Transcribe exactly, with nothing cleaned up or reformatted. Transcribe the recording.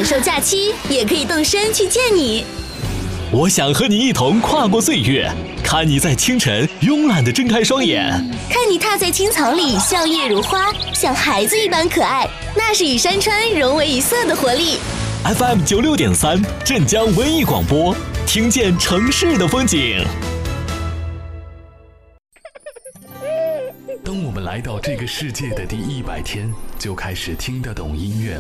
享受假期，也可以动身去见你。 我想和你一同跨过岁月，看你在清晨慵懒地睁开双眼， 看你踏在青草里笑靥如花，像孩子一般可爱，那是与山川融为一色的活力。 F M 九六点三，镇江文艺广播，听见城市的风景。 当我们来到这个世界的第一百天，就开始听得懂音乐